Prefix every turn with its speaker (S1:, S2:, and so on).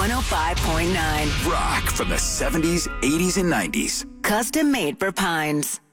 S1: 105.9.
S2: Rock from the 70s, 80s, and 90s.
S1: Custom made for Pines.